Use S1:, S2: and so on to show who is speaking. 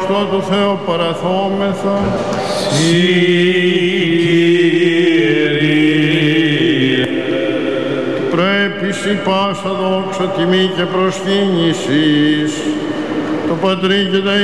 S1: Χριστό του Θεού παραθόμεθα. Πρέπει η πάσα δόξα, τιμή και προσκύνησης το Πατρί και τα